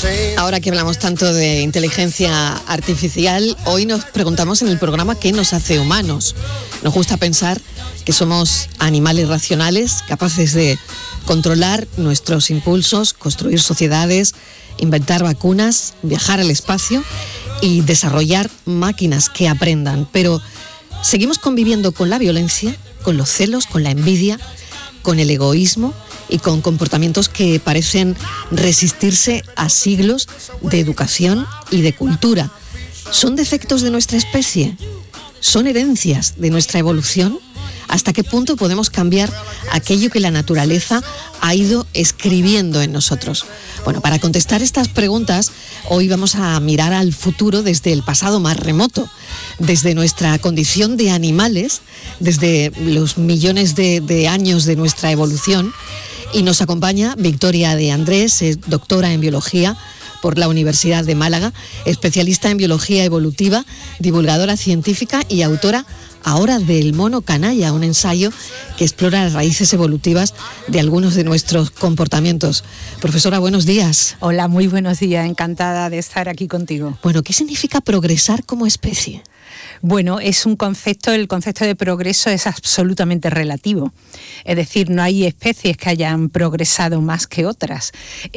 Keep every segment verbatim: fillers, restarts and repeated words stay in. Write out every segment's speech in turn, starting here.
Ahora que hablamos tanto de inteligencia artificial, hoy nos preguntamos en el programa qué nos hace humanos. Nos gusta pensar que somos animales racionales, capaces de controlar nuestros impulsos, construir sociedades, inventar vacunas, viajar al espacio y desarrollar máquinas que aprendan. Pero seguimos conviviendo con la violencia, con los celos, con la envidia, con el egoísmo y con comportamientos que parecen resistirse a siglos de educación y de cultura. ¿Son defectos de nuestra especie? ¿Son herencias de nuestra evolución? ¿Hasta qué punto podemos cambiar aquello que la naturaleza ha ido escribiendo en nosotros? Bueno, para contestar estas preguntas, hoy vamos a mirar al futuro desde el pasado más remoto, desde nuestra condición de animales, desde los millones de, de años de nuestra evolución. Y nos acompaña Victoria de Andrés, es doctora en biología por la Universidad de Málaga, especialista en biología evolutiva, divulgadora científica y autora ahora del mono canalla, un ensayo que explora las raíces evolutivas de algunos de nuestros comportamientos. Profesora, buenos días. Hola, muy buenos días, encantada de estar aquí contigo. Bueno, ¿qué significa progresar como especie? Bueno, es un concepto, el concepto de progreso es absolutamente relativo. Es decir, no hay especies que hayan progresado más que otras.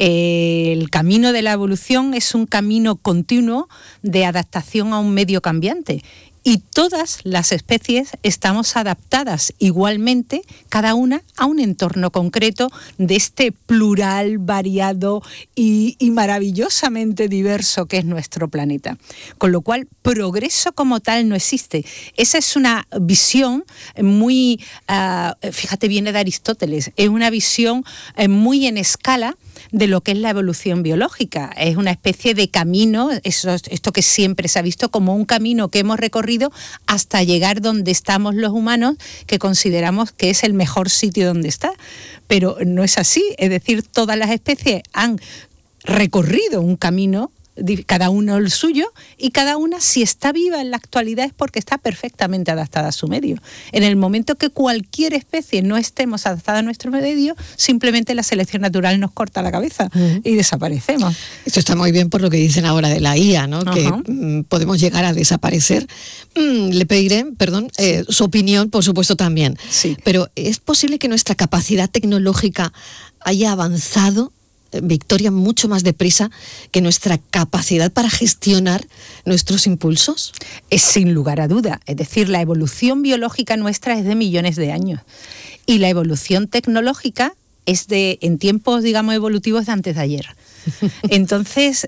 Eh, el camino de la evolución es un camino continuo de adaptación a un medio cambiante. Y todas las especies estamos adaptadas igualmente, cada una a un entorno concreto de este plural, variado y, y maravillosamente diverso que es nuestro planeta. Con lo cual, progreso como tal no existe. Esa es una visión muy, uh, fíjate, viene de Aristóteles, es una visión uh, muy en escala de lo que es la evolución biológica. Es una especie de camino, eso, esto que siempre se ha visto como un camino que hemos recorrido hasta llegar donde estamos los humanos, que consideramos que es el mejor sitio donde está. Pero no es así, es decir, todas las especies han recorrido un camino, cada uno el suyo, y cada una, si está viva en la actualidad, es porque está perfectamente adaptada a su medio. En el momento que cualquier especie no estemos adaptada a nuestro medio, simplemente la selección natural nos corta la cabeza uh-huh. y desaparecemos. Esto está muy bien por lo que dicen ahora de la I A, ¿no? Uh-huh. Que mm, podemos llegar a desaparecer. Mm, le pediré, perdón, sí. eh, su opinión, por supuesto, también. Sí. Pero ¿es posible que nuestra capacidad tecnológica haya avanzado, Victoria, mucho más deprisa que nuestra capacidad para gestionar nuestros impulsos? Es sin lugar a duda. Es decir, la evolución biológica nuestra es de millones de años. Y la evolución tecnológica es de, en tiempos, digamos, evolutivos de antes de ayer. Entonces,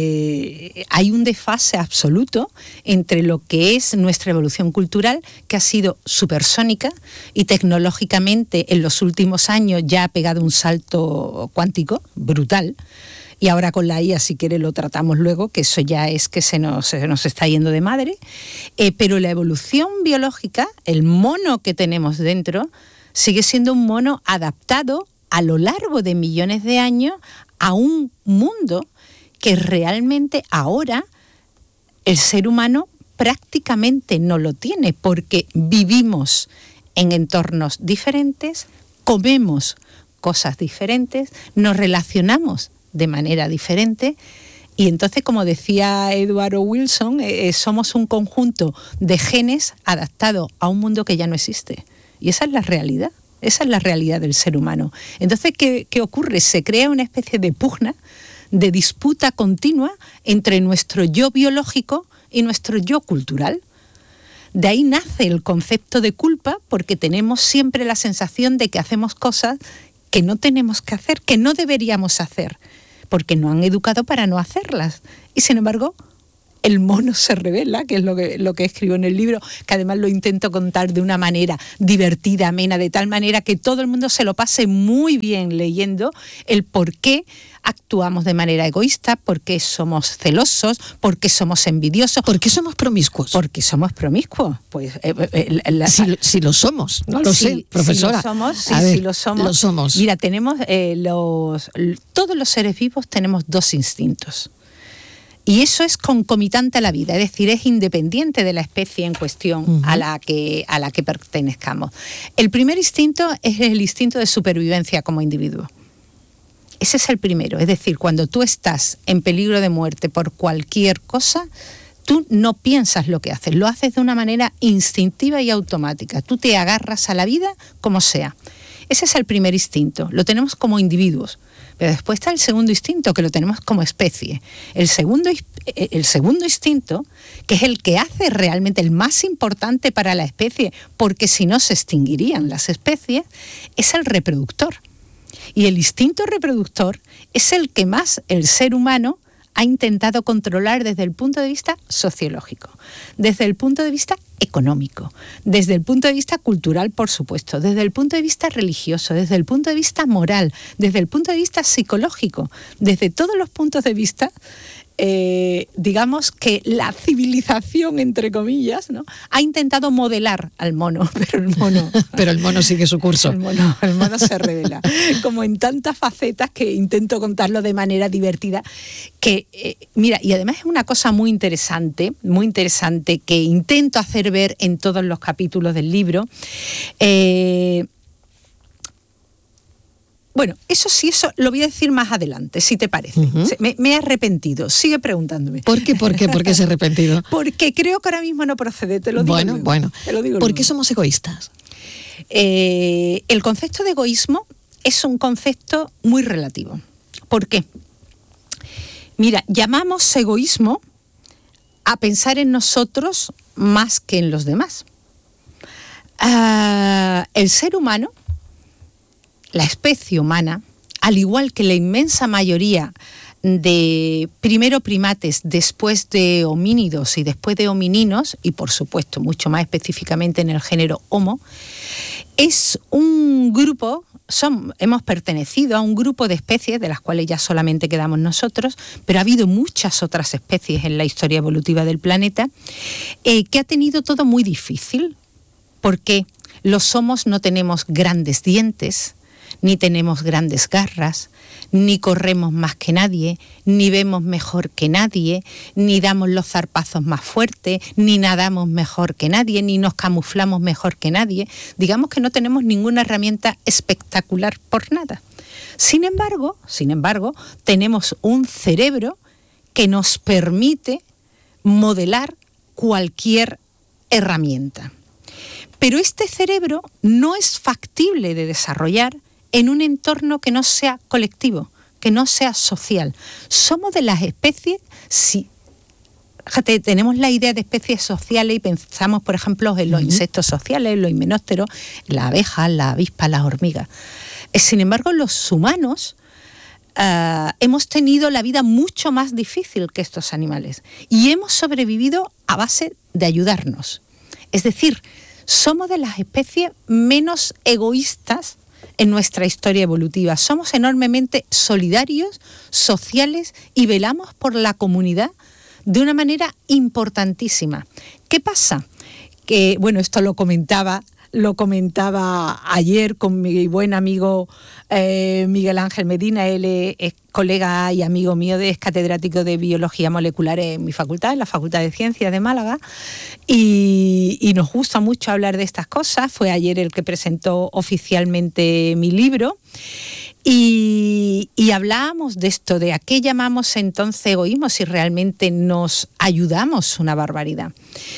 eh, hay un desfase absoluto entre lo que es nuestra evolución cultural, que ha sido supersónica y tecnológicamente en los últimos años ya ha pegado un salto cuántico brutal. Y ahora con la I A, si quiere, lo tratamos luego, que eso ya es que se nos, se nos está yendo de madre. Eh, pero la evolución biológica, el mono que tenemos dentro, sigue siendo un mono adaptado a lo largo de millones de años a un mundo que realmente ahora el ser humano prácticamente no lo tiene, porque vivimos en entornos diferentes, comemos cosas diferentes, nos relacionamos de manera diferente. Y entonces, como decía Edward O. Wilson, eh, somos un conjunto de genes adaptados a un mundo que ya no existe. Y esa es la realidad. Esa es la realidad del ser humano. Entonces, ¿qué, qué ocurre? Se crea una especie de pugna, de disputa continua entre nuestro yo biológico y nuestro yo cultural. De ahí nace el concepto de culpa, porque tenemos siempre la sensación de que hacemos cosas que no tenemos que hacer, que no deberíamos hacer, porque nos han educado para no hacerlas. Y sin embargo, el mono se revela, que es lo que, lo que escribo en el libro, que además lo intento contar de una manera divertida, amena, de tal manera que todo el mundo se lo pase muy bien leyendo el por qué actuamos de manera egoísta, por qué somos celosos, por qué somos envidiosos. ¿Por qué somos promiscuos? Porque somos promiscuos. Pues, eh, eh, la, si, si lo somos, no lo sí, sé, profesora. Si lo somos, sí, A ver, si lo somos. Lo somos. Mira, tenemos eh, los, todos los seres vivos tenemos dos instintos. Y eso es concomitante a la vida, es decir, es independiente de la especie en cuestión uh-huh. a la que, a la que pertenezcamos. El primer instinto es el instinto de supervivencia como individuo. Ese es el primero. Es decir, cuando tú estás en peligro de muerte por cualquier cosa, tú no piensas lo que haces, lo haces de una manera instintiva y automática. Tú te agarras a la vida como sea. Ese es el primer instinto, lo tenemos como individuos. Pero después está el segundo instinto, que lo tenemos como especie. El segundo, el segundo instinto, que es el que hace realmente el más importante para la especie, porque si no se extinguirían las especies, es el reproductor. Y el instinto reproductor es el que más el ser humano ha intentado controlar desde el punto de vista sociológico, desde el punto de vista económico, desde el punto de vista cultural, por supuesto, desde el punto de vista religioso, desde el punto de vista moral, desde el punto de vista psicológico, desde todos los puntos de vista. Eh, digamos que la civilización, entre comillas, ¿no?, ha intentado modelar al mono, pero el mono... pero el mono sigue su curso. El mono, el mono se revela, como en tantas facetas que intento contarlo de manera divertida, que, eh, mira, y además es una cosa muy interesante, muy interesante, que intento hacer ver en todos los capítulos del libro. Eh, Bueno, eso sí, eso lo voy a decir más adelante, si te parece. Uh-huh. Me, me he arrepentido, sigue preguntándome. ¿Por qué? ¿Por qué? ¿Por qué se ha arrepentido? Porque creo que ahora mismo no procede, te lo digo. Bueno, luego, bueno. Te lo digo ¿Por luego. qué somos egoístas? Eh, el concepto de egoísmo es un concepto muy relativo. ¿Por qué? Mira, llamamos egoísmo a pensar en nosotros más que en los demás. Uh, el ser humano, la especie humana, al igual que la inmensa mayoría de primero primates, después de homínidos y después de homininos, y por supuesto mucho más específicamente en el género Homo, es un grupo, son, hemos pertenecido a un grupo de especies de las cuales ya solamente quedamos nosotros, pero ha habido muchas otras especies en la historia evolutiva del planeta, eh, que ha tenido todo muy difícil, porque los homos no tenemos grandes dientes, ni tenemos grandes garras, ni corremos más que nadie, ni vemos mejor que nadie, ni damos los zarpazos más fuertes, ni nadamos mejor que nadie, ni nos camuflamos mejor que nadie. Digamos que no tenemos ninguna herramienta espectacular por nada. Sin embargo, sin embargo, tenemos un cerebro que nos permite modelar cualquier herramienta. Pero este cerebro no es factible de desarrollar en un entorno que no sea colectivo, que no sea social. Somos de las especies, si, fíjate, tenemos la idea de especies sociales y pensamos, por ejemplo, en los uh-huh. insectos sociales, los himenópteros, las abejas, las avispas, las hormigas. Sin embargo, los humanos uh, hemos tenido la vida mucho más difícil que estos animales y hemos sobrevivido a base de ayudarnos. Es decir, somos de las especies menos egoístas en nuestra historia evolutiva. Somos enormemente solidarios, sociales y velamos por la comunidad de una manera importantísima. ¿Qué pasa? Que, bueno, esto lo comentaba, lo comentaba ayer con mi buen amigo eh, Miguel Ángel Medina. Él es colega y amigo mío, de, es catedrático de Biología Molecular en mi facultad, en la Facultad de Ciencias de Málaga, y, y nos gusta mucho hablar de estas cosas. Fue ayer el que presentó oficialmente mi libro, y, y hablábamos de esto, de a qué llamamos entonces egoísmo si realmente nos ayudamos una barbaridad.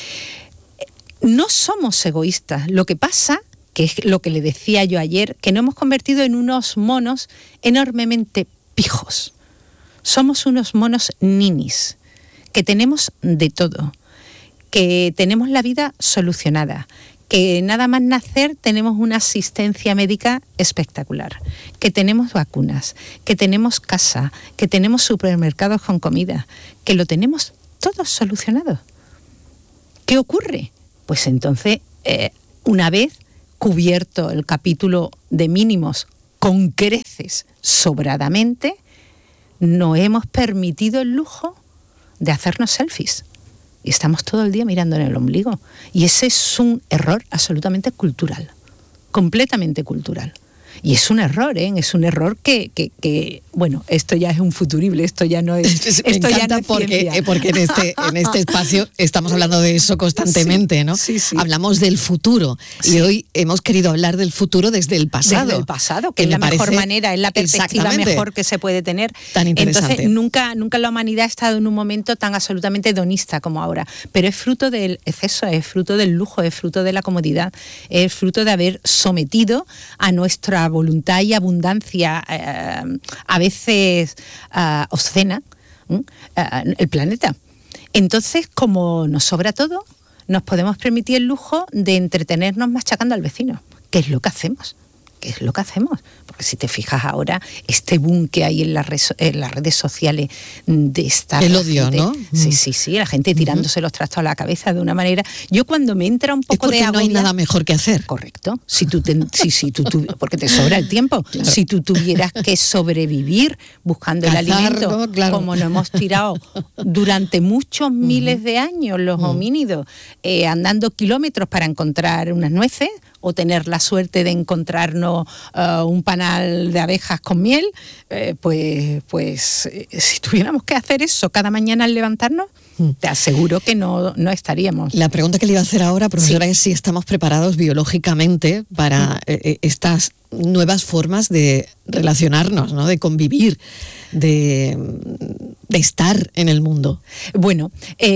No somos egoístas, lo que pasa, que es lo que le decía yo ayer, que nos hemos convertido en unos monos enormemente pijos. Somos unos monos ninis, que tenemos de todo, que tenemos la vida solucionada, que nada más nacer tenemos una asistencia médica espectacular, que tenemos vacunas, que tenemos casa, que tenemos supermercados con comida, que lo tenemos todo solucionado. ¿Qué ocurre? Pues entonces, eh, una vez cubierto el capítulo de mínimos con creces sobradamente, no hemos permitido el lujo de hacernos selfies. Y estamos todo el día mirando en el ombligo. Y ese es un error absolutamente cultural, completamente cultural. Y es un error, ¿eh? Es un error que, que, que, bueno, esto ya es un futurible, esto ya no es... Me esto encanta ya no es porque, ciencia. porque en este, en este espacio estamos hablando de eso constantemente, sí, ¿no? Sí, sí. Hablamos del futuro sí. y hoy hemos querido hablar del futuro desde el pasado. Desde el pasado, que, que es la mejor manera, es la perspectiva mejor que se puede tener. Tan interesante. Entonces, nunca, nunca la humanidad ha estado en un momento tan absolutamente hedonista como ahora, pero es fruto del exceso, es fruto del lujo, es fruto de la comodidad, es fruto de haber sometido a nuestra voluntad y abundancia, eh, a veces eh, obscena, ¿eh? el planeta. Entonces, como nos sobra todo, nos podemos permitir el lujo de entretenernos machacando al vecino, que es lo que hacemos. ¿Qué es lo que hacemos? Porque si te fijas ahora, este boom que hay en las, redes, en las redes sociales de estar... El odio, gente, ¿no? Sí, sí, sí, la gente tirándose uh-huh. los trastos a la cabeza de una manera... Yo cuando me entra un poco es de agobia... no hay nada mejor que hacer. Correcto. Si tú te, si, si tú, tú, porque te sobra el tiempo. Claro. Si tú tuvieras que sobrevivir buscando Cazar, el alimento, ¿no? Claro. como nos hemos tirado durante muchos miles uh-huh. de años los uh-huh. homínidos, eh, andando kilómetros para encontrar unas nueces, o tener la suerte de encontrarnos uh, un panal de abejas con miel, eh, pues, pues eh, si tuviéramos que hacer eso cada mañana al levantarnos, mm. te aseguro que no, no estaríamos. La pregunta que le iba a hacer ahora, profesora, sí. es si estamos preparados biológicamente para mm. eh, estas nuevas formas de relacionarnos, ¿no? De convivir, de, de estar en el mundo. Bueno,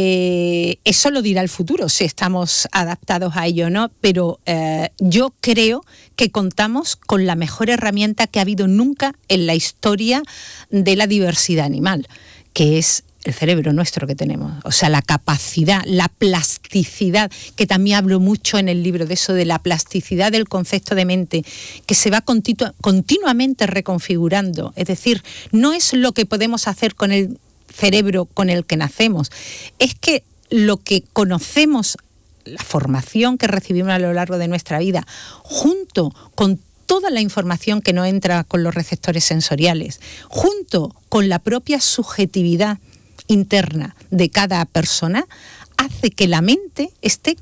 eh, eso lo dirá el futuro, si estamos adaptados a ello o no, pero eh, yo creo que contamos con la mejor herramienta que ha habido nunca en la historia de la diversidad animal, que es el cerebro nuestro que tenemos, o sea, la capacidad, la plasticidad, que también hablo mucho en el libro de eso, de la plasticidad del concepto de mente, que se va continu- continuamente reconfigurando, es decir, no es lo que podemos hacer con el cerebro con el que nacemos, es que lo que conocemos, la formación que recibimos a lo largo de nuestra vida, junto con toda la información que no entra con los receptores sensoriales, junto con la propia subjetividad interna de cada persona, hace que la mente esté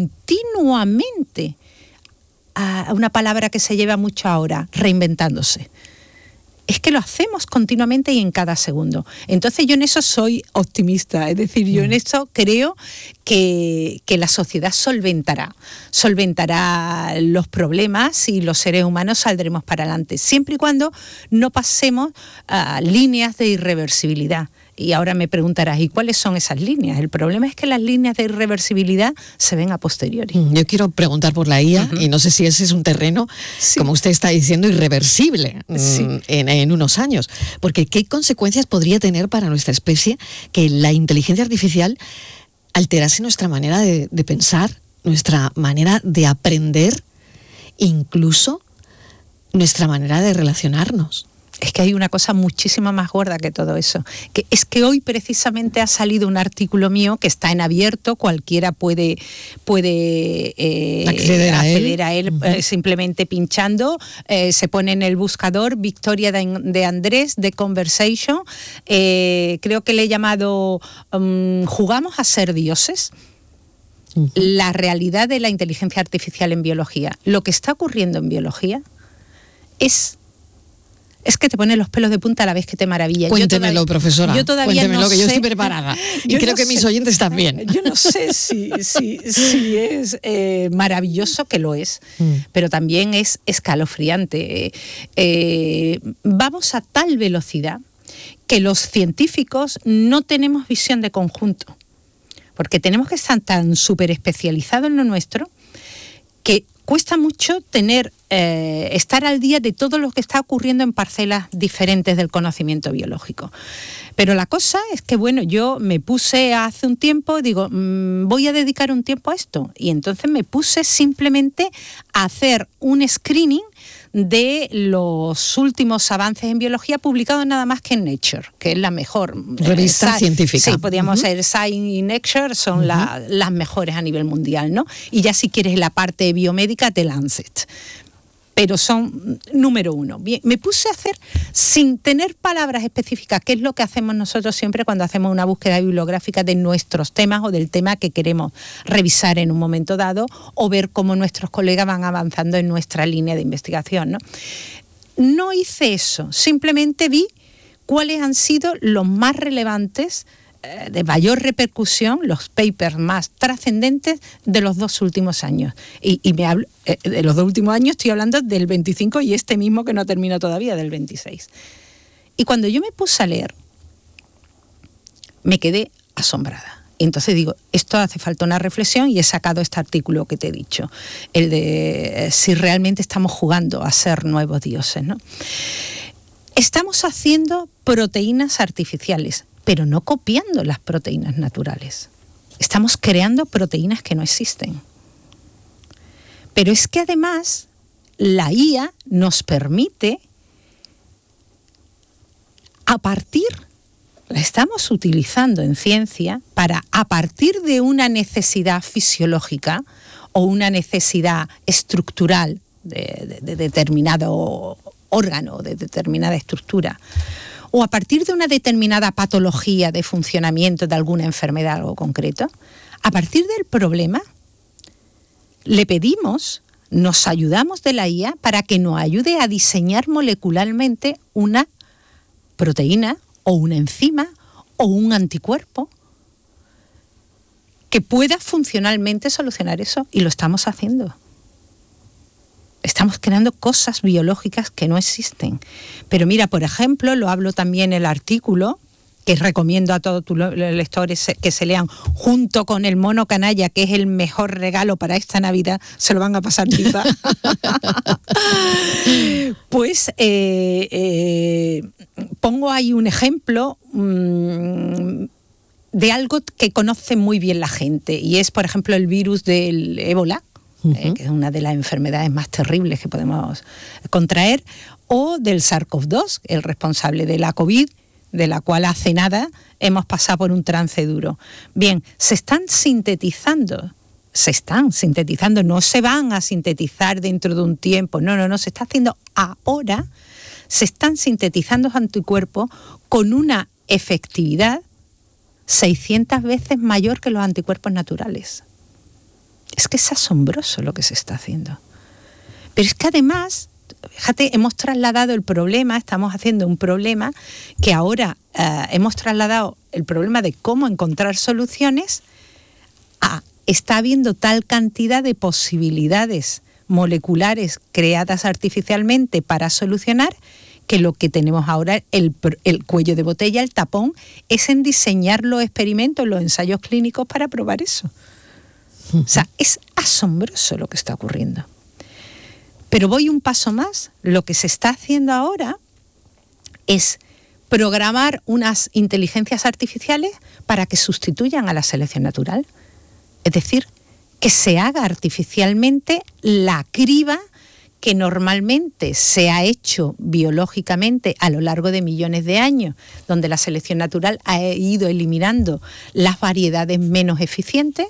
continuamente, a una palabra que se lleva mucho ahora, reinventándose. Es que lo hacemos continuamente y en cada segundo. Entonces yo en eso soy optimista, es decir, yo en eso creo que, que la sociedad solventará, solventará los problemas y los seres humanos saldremos para adelante, siempre y cuando no pasemos a líneas de irreversibilidad. Y ahora me preguntarás, ¿y cuáles son esas líneas? El problema es que las líneas de irreversibilidad se ven a posteriori. Yo quiero preguntar por la I A, uh-huh. y no sé si ese es un terreno, sí. como usted está diciendo, irreversible sí. en, en unos años. Porque ¿qué consecuencias podría tener para nuestra especie que la inteligencia artificial alterase nuestra manera de, de pensar, nuestra manera de aprender, incluso nuestra manera de relacionarnos? Es que hay una cosa muchísimo más gorda que todo eso, que es que hoy precisamente ha salido un artículo mío que está en abierto, cualquiera puede, puede eh, acceder a acceder él, a él uh-huh. eh, simplemente pinchando, eh, se pone en el buscador Victoria de, de Andrés, The Conversation, eh, creo que le he llamado um, ¿Jugamos a ser dioses? Uh-huh. La realidad de la inteligencia artificial en biología. Lo que está ocurriendo en biología es... Es que te pone los pelos de punta a la vez que te maravilla. Cuéntemelo, yo todavía, profesora. Yo todavía Cuéntemelo, no que sé, yo estoy preparada. Y creo no que sé, mis oyentes también. Yo no sé si, si, si es eh, maravilloso, que lo es, mm. pero también es escalofriante. Eh, vamos a tal velocidad que los científicos no tenemos visión de conjunto, porque tenemos que estar tan súper especializados en lo nuestro que cuesta mucho tener eh, estar al día de todo lo que está ocurriendo en parcelas diferentes del conocimiento biológico. Pero la cosa es que, bueno, yo me puse hace un tiempo, digo, mmm, voy a dedicar un tiempo a esto. Y entonces me puse simplemente a hacer un screening de los últimos avances en biología publicados nada más que en Nature, que es la mejor revista eh, científica. Sí, podríamos uh-huh. ser Science y Nature, son uh-huh. la, las mejores a nivel mundial, ¿no? Y ya si quieres la parte biomédica, The Lancet. pero son número uno. Bien, me puse a hacer, sin tener palabras específicas, que es lo que hacemos nosotros siempre cuando hacemos una búsqueda bibliográfica de nuestros temas o del tema que queremos revisar en un momento dado, o ver cómo nuestros colegas van avanzando en nuestra línea de investigación, ¿no? No hice eso, simplemente vi cuáles han sido los más relevantes, eh, de mayor repercusión, los papers más trascendentes de los dos últimos años. Y, y me hablo, eh, de los dos últimos años estoy hablando del veinticinco y este mismo que no termino todavía, del veintiséis. Y cuando yo me puse a leer, me quedé asombrada. Y entonces digo, esto hace falta una reflexión, y he sacado este artículo que te he dicho, el de si realmente estamos jugando a ser nuevos dioses, ¿no? Estamos haciendo proteínas artificiales, pero no copiando las proteínas naturales. Estamos creando proteínas que no existen. Pero es que además la I A nos permite, a partir, la estamos utilizando en ciencia para, a partir de una necesidad fisiológica o una necesidad estructural de, de, de determinado órgano, de determinada estructura, o a partir de una determinada patología de funcionamiento de alguna enfermedad o algo concreto, a partir del problema, le pedimos, nos ayudamos de la I A para que nos ayude a diseñar molecularmente una proteína o una enzima o un anticuerpo que pueda funcionalmente solucionar eso, y lo estamos haciendo. Estamos creando cosas biológicas que no existen. Pero mira, por ejemplo, lo hablo también en el artículo, que recomiendo a todos tus lectores que se lean, junto con el mono canalla, que es el mejor regalo para esta Navidad, se lo van a pasar pipa. Pues eh, eh, pongo ahí un ejemplo mmm, de algo que conoce muy bien la gente, y es, por ejemplo, el virus del ébola, uh-huh. eh, que es una de las enfermedades más terribles que podemos contraer, o del SARS-CoV dos, el responsable de la COVID, de la cual hace nada hemos pasado por un trance duro. Bien, se están sintetizando, se están sintetizando, no se van a sintetizar dentro de un tiempo, no, no, no, se está haciendo ahora, se están sintetizando anticuerpos con una efectividad seiscientas veces mayor que los anticuerpos naturales. Es que es asombroso lo que se está haciendo. Pero es que además, fíjate, hemos trasladado el problema, estamos haciendo un problema que ahora eh, hemos trasladado el problema de cómo encontrar soluciones a, está habiendo tal cantidad de posibilidades moleculares creadas artificialmente para solucionar, que lo que tenemos ahora, el, el cuello de botella, el tapón, es en diseñar los experimentos, los ensayos clínicos para probar eso. Uh-huh. O sea, es asombroso lo que está ocurriendo. Pero voy un paso más. Lo que se está haciendo ahora es programar unas inteligencias artificiales para que sustituyan a la selección natural. Es decir, que se haga artificialmente la criba que normalmente se ha hecho biológicamente a lo largo de millones de años, donde la selección natural ha ido eliminando las variedades menos eficientes,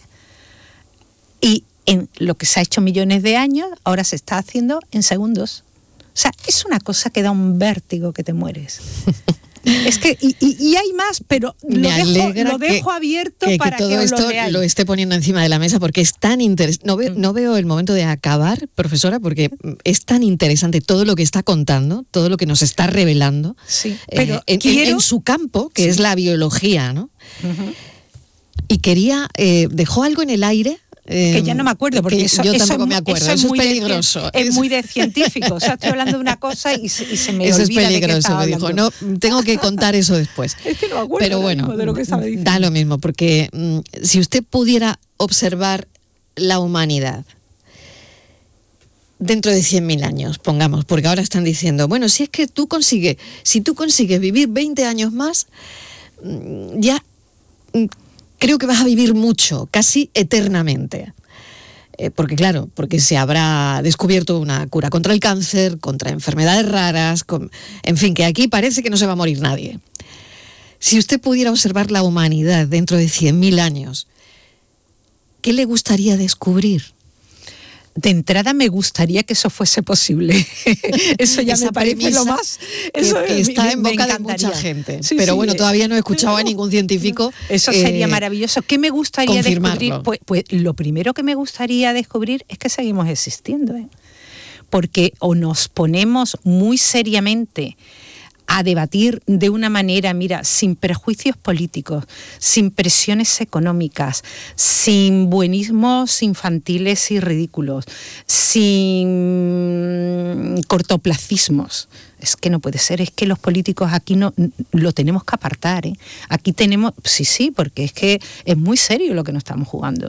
y en lo que se ha hecho millones de años, ahora se está haciendo en segundos. O sea, es una cosa que da un vértigo que te mueres. Es que, y, y, y hay más, pero lo dejo, lo dejo que, abierto que, para que todo que os esto lo leáis. Lo esté poniendo encima de la mesa, porque es tan interesante. No, ve, no veo el momento de acabar, profesora, porque es tan interesante todo lo que está contando, todo lo que nos está revelando, sí, pero eh, en, quiero... en, en su campo, que sí. es la biología, ¿no? Uh-huh. Y quería, eh, dejó algo en el aire. Eh, que ya no me acuerdo, porque eso, yo eso tampoco es, me acuerdo, eso, eso es, muy peligroso. De, es muy de científico, o sea, estoy hablando de una cosa y, y se me eso olvida es peligroso, de qué estaba me dijo, hablando. No, tengo que contar eso después. Es que no me acuerdo Pero bueno, de lo que estaba diciendo. Da lo mismo, porque mm, si usted pudiera observar la humanidad dentro de cien mil años, pongamos, porque ahora están diciendo, bueno, si es que tú consigues, si tú consigues vivir veinte años más, ya creo que vas a vivir mucho, casi eternamente. Eh, porque claro, porque se habrá descubierto una cura contra el cáncer, contra enfermedades raras, con, en fin, que aquí parece que no se va a morir nadie. Si usted pudiera observar la humanidad dentro de cien mil años, ¿qué le gustaría descubrir? De entrada me gustaría que eso fuese posible. Eso ya Esa me parece lo más... Eso que, que está me, en me boca de encantaría. mucha gente. Sí, pero sí, bueno, eh, todavía no he escuchado a ningún científico. Eso sería eh, maravilloso. ¿Qué me gustaría descubrir? Pues, pues lo primero que me gustaría descubrir es que seguimos existiendo, ¿eh? Porque o nos ponemos muy seriamente a debatir de una manera, mira, sin prejuicios políticos, sin presiones económicas, sin buenismos infantiles y ridículos, sin cortoplacismos. Es que no puede ser, es que los políticos aquí no lo tenemos que apartar, ¿eh? Aquí tenemos, sí, sí, porque es que es muy serio lo que nos estamos jugando.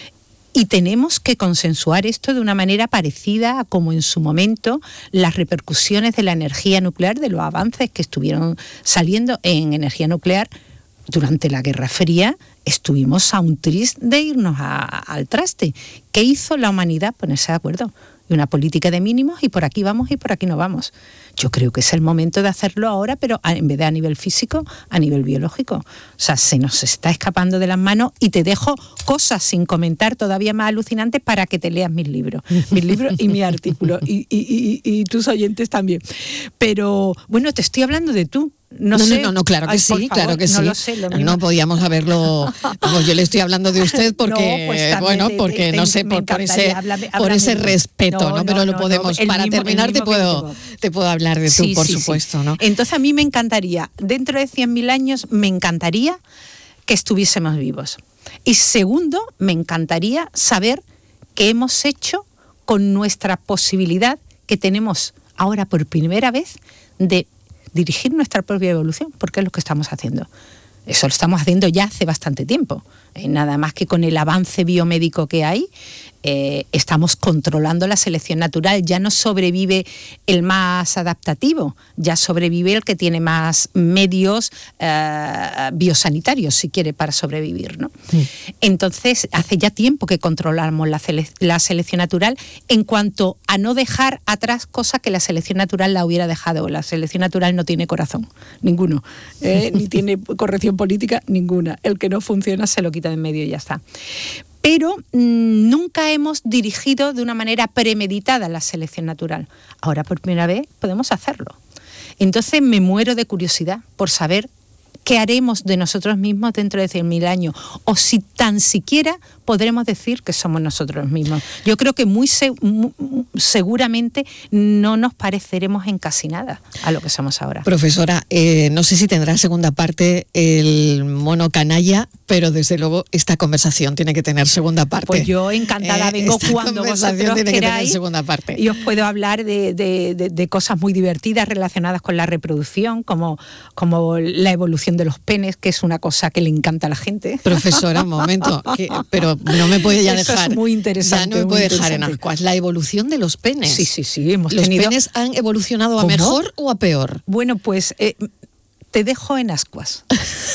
Y tenemos que consensuar esto de una manera parecida a como en su momento las repercusiones de la energía nuclear, de los avances que estuvieron saliendo en energía nuclear durante la Guerra Fría, estuvimos a un tris de irnos a, al traste. ¿Qué hizo la humanidad? Ponerse de acuerdo. Y una política de mínimos y por aquí vamos y por aquí no vamos. Yo creo que es el momento de hacerlo ahora, pero en vez de a nivel físico, a nivel biológico. O sea, se nos está escapando de las manos y te dejo cosas sin comentar todavía más alucinantes para que te leas mis libros. Mis libros y mis artículos. Y, y, y, y tus oyentes también. Pero, bueno, te estoy hablando de tú. No, no, sé. no, no, no, claro que Ay, sí, favor, claro que no sí. Lo sé, lo no podíamos haberlo. Vamos, yo le estoy hablando de usted porque, no, pues bueno, te, porque te, no sé, por, por ese, háblame, por háblame ese no. respeto, ¿no? ¿no? Pero no, lo no, podemos. No, para mismo, terminar te puedo, te puedo hablar de tú, sí, por sí, supuesto, sí. ¿no? Entonces a mí me encantaría, dentro de cien mil años, me encantaría que estuviésemos vivos. Y segundo, me encantaría saber qué hemos hecho con nuestra posibilidad que tenemos ahora por primera vez de dirigir nuestra propia evolución, porque es lo que estamos haciendo. Eso lo estamos haciendo ya hace bastante tiempo. Eh, nada más que con el avance biomédico que hay, eh, estamos controlando la selección natural. Ya no sobrevive el más adaptativo, ya sobrevive el que tiene más medios eh, biosanitarios, si quiere, para sobrevivir, ¿no? Sí. Entonces, hace ya tiempo que controlamos la, sele- la selección natural en cuanto a no dejar atrás cosas que la selección natural la hubiera dejado. La selección natural no tiene corazón, ninguno, eh, ni tiene corrección política, ninguna. El que no funciona se lo quita de en medio y ya está. Pero mmm, nunca hemos dirigido de una manera premeditada la selección natural. Ahora por primera vez podemos hacerlo. Entonces me muero de curiosidad por saber qué haremos de nosotros mismos dentro de cien mil años, o si tan siquiera podremos decir que somos nosotros mismos. Yo creo que muy, se- muy seguramente no nos pareceremos en casi nada a lo que somos ahora. Profesora, eh, no sé si tendrá segunda parte el mono canalla, pero desde luego esta conversación tiene que tener segunda parte. Pues yo encantada Eh, vengo esta cuando conversación vosotros tiene que tener queráis segunda parte. y os puedo hablar de, de, de, de cosas muy divertidas relacionadas con la reproducción, como, como la evolución de los penes, que es una cosa que le encanta a la gente. Profesora, un momento, que, pero no me puede ya Eso dejar. es muy interesante. Ya no me muy puede dejar en interesante. ascuas. La evolución de los penes. Sí, sí, sí. Hemos ¿Los tenido... penes han evolucionado a ¿Cómo? mejor o a peor? Bueno, pues eh, te dejo en ascuas.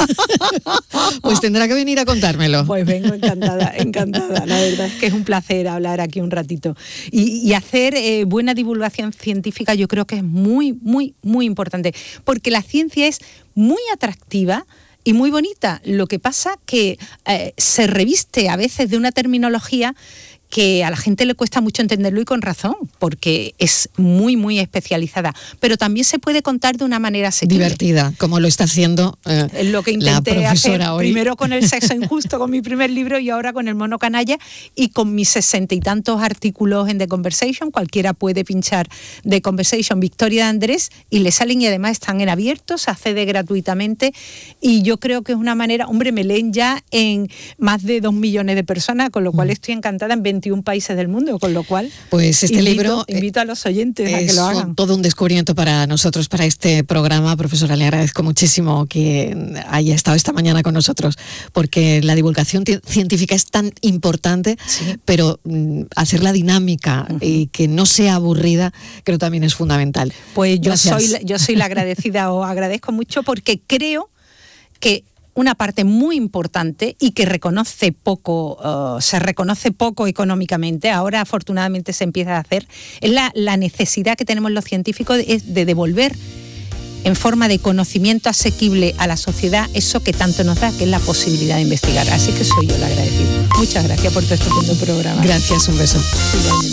Pues tendrá que venir a contármelo. Pues vengo encantada, encantada. La verdad es que es un placer hablar aquí un ratito. Y, y hacer eh, buena divulgación científica yo creo que es muy, muy, muy importante. Porque la ciencia es muy atractiva y muy bonita. Lo que pasa que eh, se reviste a veces de una terminología que a la gente le cuesta mucho entenderlo, y con razón, porque es muy, muy especializada. Pero también se puede contar de una manera asequible. Divertida, como lo está haciendo eh, Es lo que la intenté hacer profesora hoy. primero con el sexo injusto, con mi primer libro, y ahora con el mono canalla, y con mis sesenta y tantos artículos en The Conversation. Cualquiera puede pinchar The Conversation Victoria de Andrés y le salen, y además están en abierto, se accede gratuitamente, y yo creo que es una manera, hombre, me leen ya en más de dos millones de personas, con lo cual estoy encantada, en veintiún países del mundo, con lo cual pues este invito, libro invito a los oyentes a que lo hagan. Es todo un descubrimiento para nosotros, para este programa. Profesora, le agradezco muchísimo que haya estado esta mañana con nosotros, porque la divulgación t- científica es tan importante, sí. pero mm, hacerla dinámica uh-huh. y que no sea aburrida, creo también es fundamental. Pues yo Gracias. soy, yo soy la agradecida, os agradezco mucho, porque creo que una parte muy importante y que reconoce poco, uh, se reconoce poco económicamente, ahora afortunadamente se empieza a hacer, es la, la necesidad que tenemos los científicos de, de devolver en forma de conocimiento asequible a la sociedad eso que tanto nos da, que es la posibilidad de investigar. Así que soy yo la agradecida. Muchas gracias por tu estupendo programa. Gracias, un beso. Igualmente.